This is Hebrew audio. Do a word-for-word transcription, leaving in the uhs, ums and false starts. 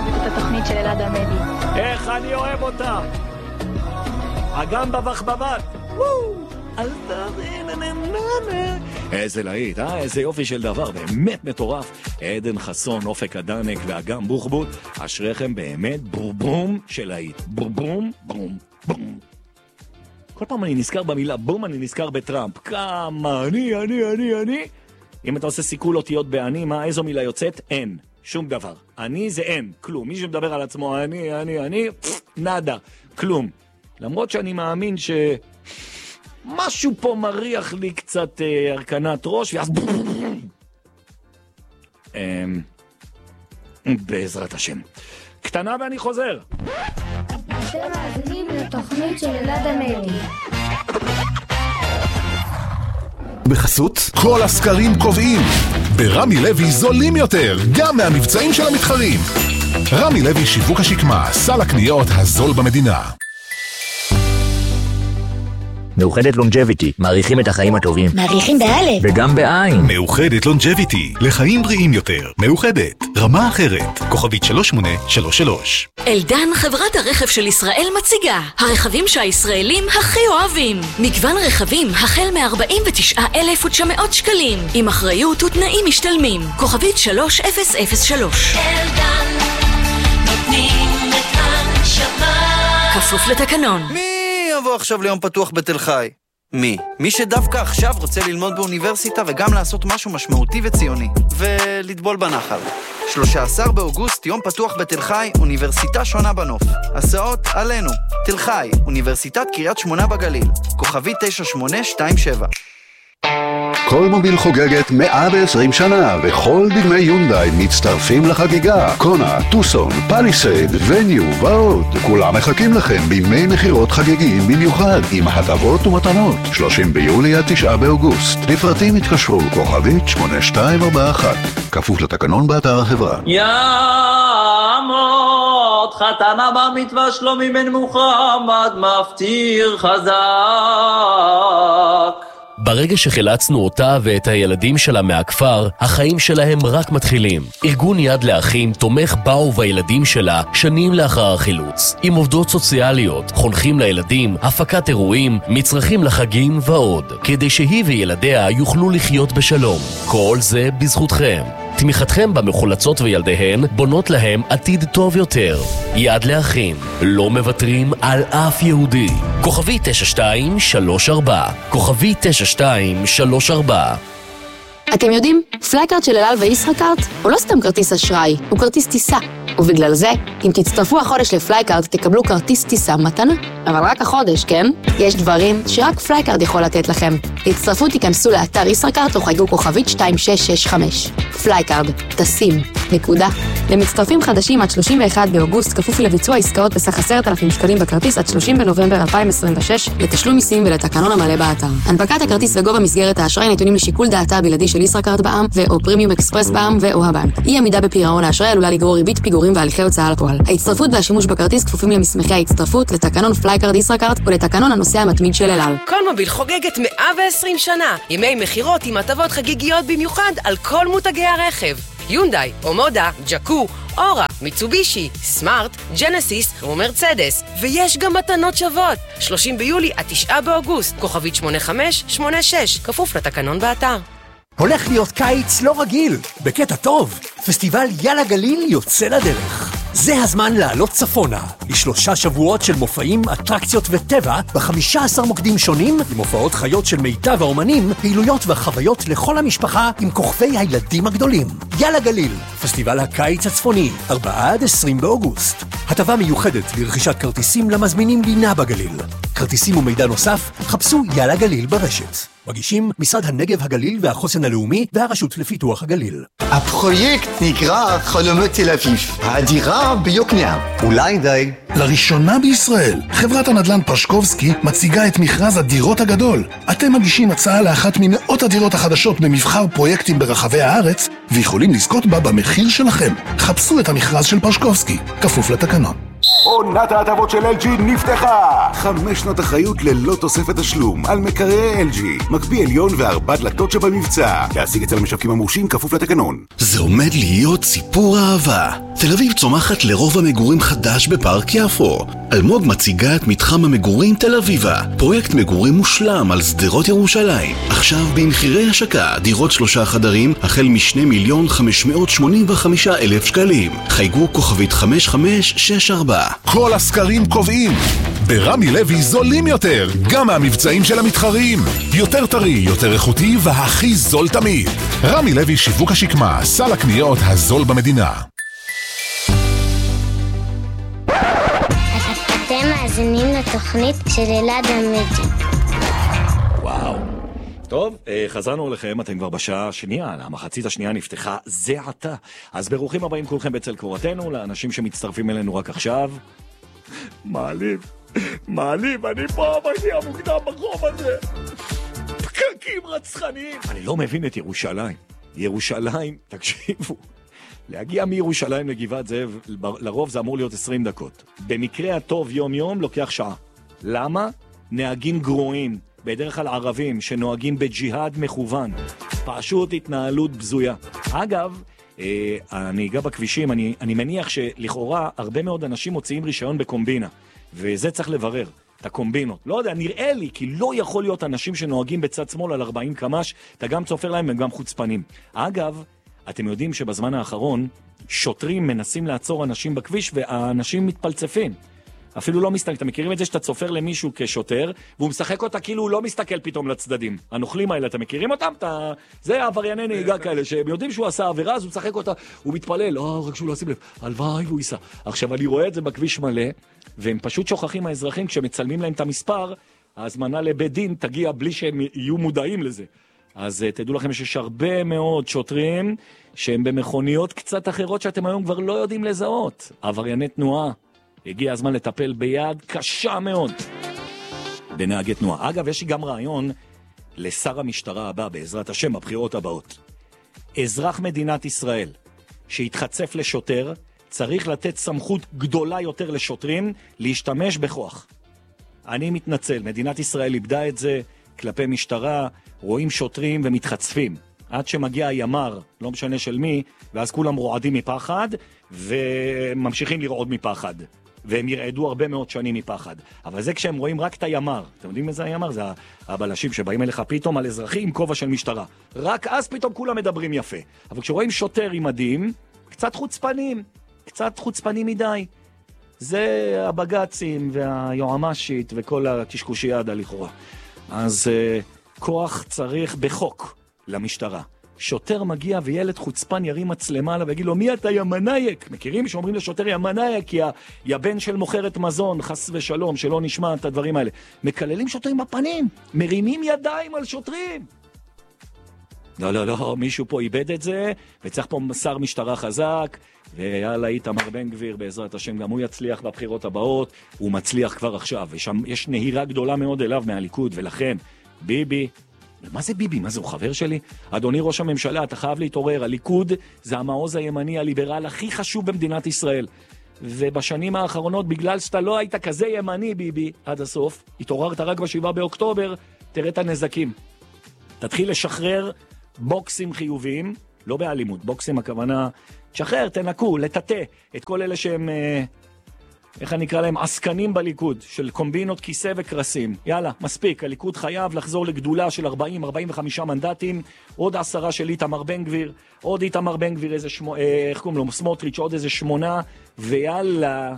את התוכנית של אלעד עמדי. איך אני אוהב אותה! אגם בבחבבת! איזה להיט, אה? איזה יופי של דבר, באמת מטורף. עדן חסון, אופק הדנק ואגם בוחבוט, אשריכם באמת ברובום של להיט. ברובום, ברום, ברום. כל פעם אני נזכר במילה בום, אני נזכר בטראמפ. כמה אני, אני, אני, אני. אם אתה עושה סיכול אותיות באני, מה, איזו מילה יוצאת? אין. שום דבר. אני זה אין. כלום. מי שמדבר על עצמו, אני, אני, אני, נדה. כלום. למרות שאני מאמין ש... משהו פה מריח לי קצת אה, הרכנת ראש, ואז... אה, בעזרת השם. קטנה ואני חוזר. אתם מאזינים לתוכנית של אלעד עמדי. בחסות, כל הסקרים קובעים. ברמי לוי זולים יותר, גם מהמבצעים של המתחרים. רמי לוי שיווק השקמה, סל הקניות הזול במדינה. מאוחדת לונג'ביטי, מעריכים את החיים הטובים. מעריכים באלף. וגם בעין. מאוחדת לונג'ביטי, לחיים בריאים יותר. מאוחדת, רמה אחרת. כוכבית שלוש שמונה שלוש שלוש. אלדן, חברת הרכב של ישראל, מציגה הרכבים שהישראלים הכי אוהבים. מגוון רכבים החל מ-ארבעים ותשעה אלף ותשע מאות שקלים, עם אחריות ותנאים משתלמים. כוכבית שלוש אפס אפס שלוש. אלדן, נותנים את הנשמה. כפוף לתקנון. יבוא עכשיו ליום פתוח בתל חי? מי? מי שדווקא עכשיו רוצה ללמוד באוניברסיטה וגם לעשות משהו משמעותי וציוני. ולטבול בנחל. שלושה עשר באוגוסט, יום פתוח בתל חי, אוניברסיטה שונה בנוף. הסעות עלינו. תל חי, אוניברסיטת קריית שמונה בגליל. כוכבי תשע שמונה שתיים שבע. כל מוביל חוגגת מאה ועשרים שנה, וכל דגמי יונדאי מצטרפים לחגיגה. קונה, טוסון, פליסייד, וניו ועוד. כולם מחכים לכם בימי מחירות חגיגיים במיוחד, עם הטבות ומתנות. שלושים ביולי עד תשעה באוגוסט. לפרטים התקשרו, כוכבית שמונה שתיים ארבע אחת. כפוף לתקנון באתר החברה. יעמוד חתנה במצווה שלומי בן מוחמד, מפטיר חזק. ברגע שחילצנו אותה ואת הילדים שלה מהכפר, החיים שלהם רק מתחילים. ארגון יד לאחים תומך בה ובילדים שלה שנים לאחר החילוץ. עם עובדות סוציאליות, חונכים לילדים, הפקת אירועים, מצרכים לחגים ועוד. כדי שהיא וילדיה יוכלו לחיות בשלום. כל זה בזכותכם. תמיכתכם במחולצות וילדיהן בונות להם עתיד טוב יותר. יד לאחים, לא מוותרים על אף יהודי. כוכבי תשע שתיים שלוש ארבע. כוכבי תשע שתיים שלוש ארבע. אתם יודעים, פלייקארט של אל על וישראכרט הוא לא סתם כרטיס אשראי, הוא כרטיס טיסה. ובגלל זה, אם תצטרפו החודש לפלייקארט, תקבלו כרטיס טיסה מתנה. אבל רק החודש, כן? יש דברים שרק פלייקארט יכול לתת לכם. תצטרפו, תיכנסו לאתר ישראכרט או חייגו כוכבית שתיים שש שש חמש. פלייקארט, טסים, נקודה. למצטרפים חדשים עד שלושים ואחד באוגוסט, כפוף לביצוע עסקאות בסך עשרת אלפים שקלים בכרטיס עד שלושים בנובמבר אלפיים עשרים ושש, לתשלום מיסים ולתקנון המלא באתר. הנפקת הכרטיס וגובה מסגרת האשראי נתונים לשיקול דעתה הבלעדי של ישראכרט בע"מ ו/או פרימיום אקספרס בע"מ ו/או הבנק. אי עמידה בפירעון האשראי עלולה לגרור ריבית פיגורים והליכי הוצאה לפועל. ההצטרפות והשימוש בכרטיס כפופים למסמכי ההצטרפות, לתקנון פלייקארט ישראכרט ולתקנון הנוסע המתמיד של אל על. כל מוביל חוגגת מאה ועשרים שנה. ימי מחירות עם הטבות חגיגיות במיוחד על כל מותגי הרכב. יונדאי, אומודה, ג'קו, אורה, מיצובישי, סמארט, ג'נסיס ומרצדס. ויש גם מתנות שוות. שלושים ביולי עד תשעה באוגוסט. כוכבית שמונה חמש שמונה שש. כפוף לתקנון באתר. הולך להיות קיץ לא רגיל, בקטע טוב. פסטיבל יאללה גליל יוצא לדרך. זה הזמן לעלות צפונה, לשלושה שבועות של מופעים, אטרקציות וטבע, ב-חמישה עשר מוקדים שונים, עם הופעות חיות של מיטב האומנים, פעילויות וחוויות לכל המשפחה עם כוכבי הילדים הגדולים. יאללה גליל, פסטיבל הקיץ הצפוני, ארבעה עד עשרים באוגוסט. הטבה מיוחדת לרכישת כרטיסים למזמינים לינה בגליל. כרטיסים ומידע נוסף, חפשו יאללה גליל ברשת. מגישים משרד הנגב הגליל והחוסן הלאומי והרשות לפיתוח הגליל. הפרויקט נקרא חלומות תל אביב, הדירה ביוקנעם. אולי די. לראשונה בישראל, חברת הנדל"ן פרשקובסקי מציגה את מכרז הדירות הגדול. אתם מגישים הצעה לאחת ממאות הדירות החדשות במבחר פרויקטים ברחבי הארץ, ויכולים לזכות בה במחיר שלכם. חפשו את המכרז של פרשקובסקי, כפוף לתקנון. עונת ההטבות של אל ג'י נפתחה! חמש שנות אחריות ללא תוספת תשלום על מקררי אל ג'י, מקפיא עליון וארבע דלתות שבמבצע. להשיג אצל המשווקים המורשים כפוף לתקנון. זה עומד להיות סיפור אהבה. תל אביב צומחת לרוב המגורים חדש בפארק יפו. אלמוג מציגה את מתחם המגורים תל אביבה, פרויקט מגורים מושלם על שדרות ירושלים. עכשיו במחירי השקה, דירות שלושה חדרים החל משני מיליון חמש מאות שמונים וחמישה אלף שקלים. חייגו כוכבית חמש חמש שש ארבע. כל הסקרים קובעים, ברמי לוי זולים יותר, גם מהמבצעים של המתחרים. יותר טרי, יותר איכותי והכי זול תמיד. רמי לוי שיווק השקמה, סל הקניות הזול במדינה. אתם מאזינים לתוכנית של אלעד עמידי. וואו. טוב, חזרנו אליכם, אתם כבר בשעה השנייה, המחצית השנייה נפתחה זה עתה. אז ברוכים הבאים כולכם בצל קורתנו, לאנשים שמצטרפים אלינו רק עכשיו. מעליב, מעליב, אני פה מגיע מוקדם ברחוב הזה. פקקים רצחניים. אני לא מבין את ירושלים. ירושלים, תקשיבו. להגיע מירושלים לגבעת זאב, לרוב זה אמור להיות עשרים דקות. במקרה הטוב יום יום לוקח שעה. למה? נהגים גרועים, בדרך כלל ערבים, שנוהגים בג'יהאד מכוון. פשוט התנהלות בזויה. אגב, אה, הנהיגה בכבישים, אני, אני מניח שלכאורה הרבה מאוד אנשים מוציאים רישיון בקומבינה. וזה צריך לברר, את הקומבינות. לא יודע, נראה לי, כי לא יכול להיות אנשים שנוהגים בצד שמאל על ארבעים קמ"ש, אתה גם צופר להם וגם חוצפנים. אגב, אתם יודעים שבזמן האחרון שוטרים מנסים לעצור אנשים בכביש והאנשים מתפלצפים. אפילו לא מסתכל, אתם מכירים את זה שאתה צופר למישהו כשוטר והוא משחק אותה כאילו הוא לא מסתכל פתאום לצדדים. הנוכלים האלה, אתם מכירים אותם? אתה... זה עברייני נהיגה כאלה שהם יודעים שהוא עשה עבירה, אז הוא משחק אותה, הוא מתפלל, לא, רק שהוא לא עושים לב, הלוואי והוא ייסע. עכשיו אני רואה את זה בכביש מלא, והם פשוט שוכחים האזרחים כשמצלמים להם את המספר, ההזמנה לבית דין תגיע בלי שהם יהיו מודעים לזה. אז תדעו לכם שיש הרבה מאוד שוטרים שהם במכוניות קצת אחרות שאתם היום כבר לא יודעים לזהות. עברייני תנועה. הגיע הזמן לטפל ביד קשה מאוד בנהגי תנועה. אגב, יש לי גם רעיון לשר המשטרה הבא, בעזרת השם, בבחירות הבאות. אזרח מדינת ישראל שהתחצף לשוטר, צריך לתת סמכות גדולה יותר לשוטרים להשתמש בכוח. אני מתנצל, מדינת ישראל איבדה את זה כלפי משטרה, רואים שוטרים ומתחצפים. עד שמגיע הימר, לא משנה של מי, ואז כולם רועדים מפחד, וממשיכים לרעוד מפחד. והם ירעדו הרבה מאוד שנים מפחד. אבל זה כשהם רואים רק את הימר. אתם יודעים איזה הימר? זה הבלשים שבאים אליך פתאום על אזרחי עם כובע של משטרה. רק אז פתאום כולם מדברים יפה. אבל כשרואים שוטר עם מדים, קצת חוצפנים. קצת חוצפנים מדי. זה הבגצים והיועמ"שית וכל הקשקושי עד הלכאורה. אז uh, כוח צריך בחוק למשטרה. שוטר מגיע וילד חוצפן ירים מצלמה עליו ויגיד לו, מי אתה ימנייק? מכירים שאומרים לשוטר ימנייק כי הבן של מוכרת מזון, חס ושלום, שלא נשמע את הדברים האלה. מקללים שוטרים בפנים, מרימים ידיים על שוטרים. לא, לא, לא, מישהו פה איבד את זה, וצריך פה שר משטרה חזק, ויאללה, איתמר בן גביר, בעזרת השם, גם הוא יצליח בבחירות הבאות, הוא מצליח כבר עכשיו, ושם יש נהירה גדולה מאוד אליו מהליכוד, ולכן, ביבי, מה זה ביבי? מה זה, הוא חבר שלי? אדוני ראש הממשלה, אתה חייב להתעורר, הליכוד זה המעוז הימני הליברל הכי חשוב במדינת ישראל, ובשנים האחרונות, בגלל שאתה לא היית כזה ימני, ביבי, עד הסוף, התעוררת רק בשבעה באוקטובר, תראה את הנזקים. תתחיל לשחרר בוקסים חיוביים, לא באלימות, בוקסים הכוונה, תשחרר, תנקו, לטטה את כל אלה שהם, אה, איך אני אקרא להם, עסקנים בליכוד, של קומבינות, כיסא וקרסים. יאללה, מספיק, הליכוד חייב לחזור לגדולה של ארבעים ארבעים וחמישה מנדטים, עוד עשרה של איתמר בן גביר, עוד איתמר בן גביר איזה שמו, אה, איך קוראים לו, סמוטריץ', עוד איזה שמונה, ויאללה,